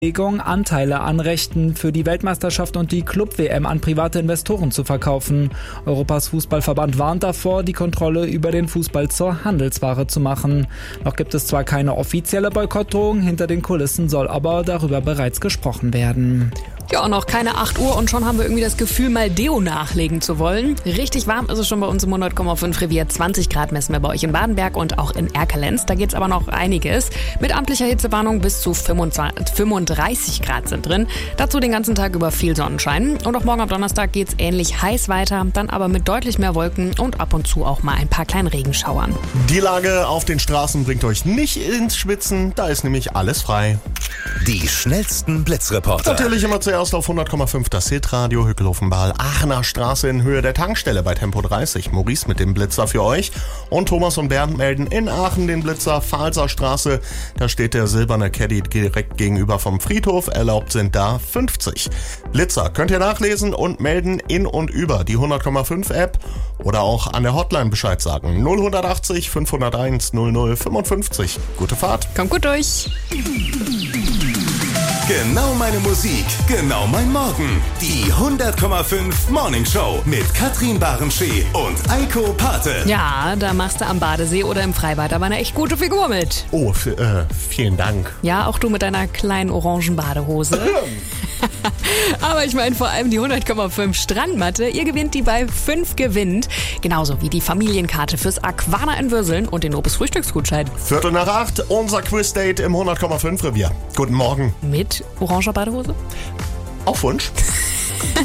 Anteile an Rechten für die Weltmeisterschaft und die Club-WM an private Investoren zu verkaufen. Europas Fußballverband warnt davor, die Kontrolle über den Fußball zur Handelsware zu machen. Noch gibt es zwar keine offizielle Boykottdrohung, hinter den Kulissen soll aber darüber bereits gesprochen werden. Ja, noch keine 8 Uhr und schon haben wir irgendwie das Gefühl, mal Deo nachlegen zu wollen. Richtig warm ist es schon bei uns im 100,5 Revier. 20 Grad messen wir bei euch in Badenberg und auch in Erkelenz. Da geht's aber noch einiges. Mit amtlicher Hitzewarnung bis zu 35 Grad sind drin. Dazu den ganzen Tag über viel Sonnenschein. Und auch morgen am Donnerstag geht's ähnlich heiß weiter. Dann aber mit deutlich mehr Wolken und ab und zu auch mal ein paar kleinen Regenschauern. Die Lage auf den Straßen bringt euch nicht ins Schwitzen. Da ist nämlich alles frei. Die schnellsten Blitzreporter. Natürlich immer zuerst auf 100,5 das Hitradio Hückelhofen-Baal, Aachener Straße in Höhe der Tankstelle bei Tempo 30. Maurice mit dem Blitzer für euch. Und Thomas und Bernd melden in Aachen den Blitzer, Pfalzer Straße. Da steht der silberne Caddy direkt gegenüber vom Friedhof. Erlaubt sind da 50. Blitzer könnt ihr nachlesen und melden in und über die 100,5 App oder auch an der Hotline Bescheid sagen. 0180 501 00 55. Gute Fahrt. Kommt gut durch. Genau meine Musik, genau mein Morgen. Die 100,5 Morning Show mit Katrin Barenschee und Eiko Pate. Ja, da machst du am Badesee oder im Freibad aber eine echt gute Figur mit. Oh, vielen Dank. Ja, auch du mit deiner kleinen orangen Badehose. Aber ich meine vor allem die 100,5 Strandmatte. Ihr gewinnt die bei 5 gewinnt. Genauso wie die Familienkarte fürs Aquana in Würseln und den Nobis Frühstücksgutschein. 7:45, unser Quiz-Date im 100,5 Revier. Guten Morgen. Mit oranger Badehose? Auf Wunsch.